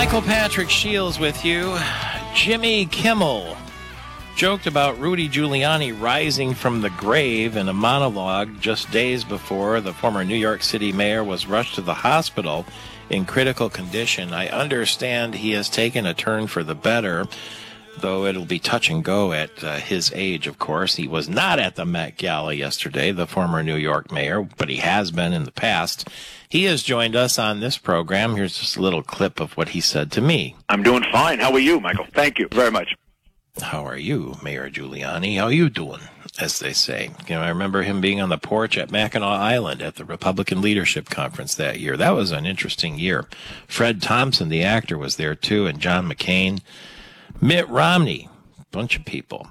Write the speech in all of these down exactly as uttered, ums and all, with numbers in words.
Michael Patrick Shields with you. Jimmy Kimmel joked about Rudy Giuliani rising from the grave in a monologue just days before the former New York City mayor was rushed to the hospital in critical condition. I understand he has taken a turn for the better, though it'll be touch and go at uh, his age, of course. He was not at the Met Gala yesterday, the former New York mayor, but he has been in the past. He has joined us on this program. Here's just a little clip of what he said to me. I'm doing fine. How are you, Michael? Thank you very much. How are you, Mayor Giuliani? How are you doing, as they say? You know, I remember him being on the porch at Mackinac Island at the Republican Leadership Conference that year. That was an interesting year. Fred Thompson, the actor, was there too, and John McCain. Mitt Romney, bunch of people.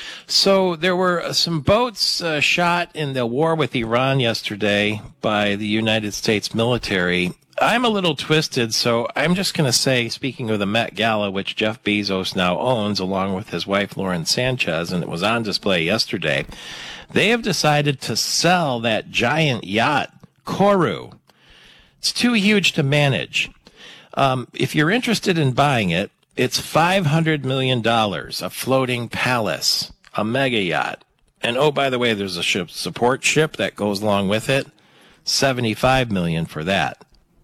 So there were some boats uh, shot in the war with Iran yesterday by the United States military. I'm a little twisted, so I'm just going to say, speaking of the Met Gala, which Jeff Bezos now owns, along with his wife Lauren Sanchez, and it was on display yesterday, they have decided to sell that giant yacht, Kourou. It's too huge to manage. Um, if you're interested in buying it, it's five hundred million dollars, a floating palace, a mega yacht. And oh, by the way, there's a ship, support ship that goes along with it, seventy-five million dollars for that.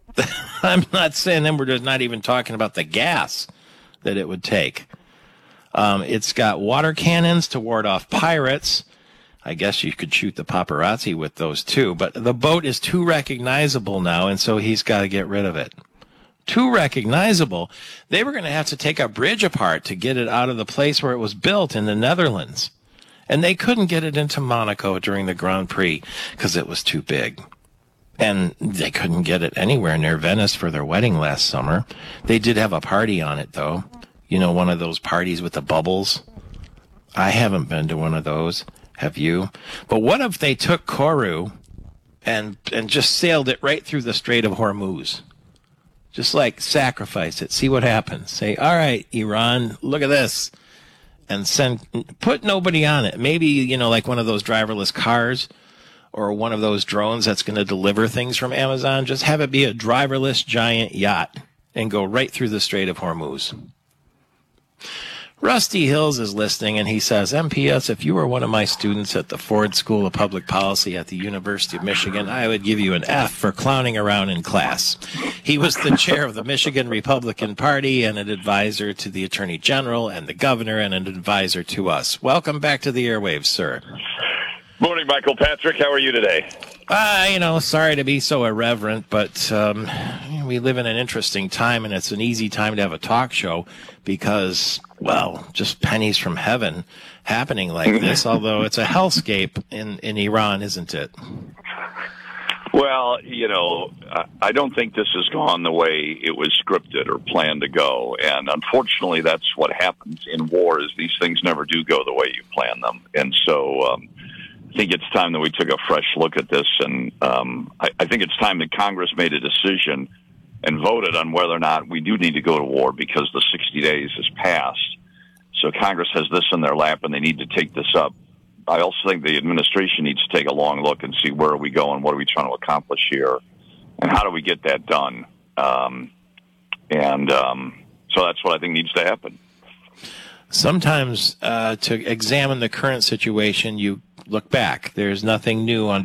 I'm not saying, then we're just not even talking about the gas that it would take. Um, it's got water cannons to ward off pirates. I guess you could shoot the paparazzi with those too, but the boat is too recognizable now, and so he's got to get rid of it. Too recognizable. They were going to have to take a bridge apart to get it out of the place where it was built in the Netherlands. And they couldn't get it into Monaco during the Grand Prix because it was too big. And they couldn't get it anywhere near Venice for their wedding last summer. They did have a party on it, though. You know, one of those parties with the bubbles. I haven't been to one of those. Have you? But what if they took Kourou and and just sailed it right through the Strait of Hormuz? Just like sacrifice it. See what happens. Say, all right, Iran, look at this. And send, put nobody on it. Maybe, you know, like one of those driverless cars or one of those drones that's going to deliver things from Amazon. Just have it be a driverless giant yacht and go right through the Strait of Hormuz. Rusty Hills is listening, and he says, M P S, if you were one of my students at the Ford School of Public Policy at the University of Michigan, I would give you an F for clowning around in class. He was the chair of the Michigan Republican Party and an advisor to the Attorney General and the governor and an advisor to us. Welcome back to the airwaves, sir. Morning, Michael Patrick. How are you today? Uh, you know, sorry to be so irreverent, but um, we live in an interesting time, and it's an easy time to have a talk show because, well, just pennies from heaven happening like this, although it's a hellscape in, in Iran, isn't it? Well, you know, I don't think this has gone the way it was scripted or planned to go. And unfortunately, that's what happens in war is these things never do go the way you plan them. And so um, I think it's time that we took a fresh look at this. And um, I, I think it's time that Congress made a decision and voted on whether or not we do need to go to war because the sixty days has passed. So Congress has this in their lap, and they need to take this up. I also think the administration needs to take a long look and see where are we going, what are we trying to accomplish here, and how do we get that done. Um, and um, so that's what I think needs to happen. Sometimes uh, to examine the current situation, you look back. There's nothing new on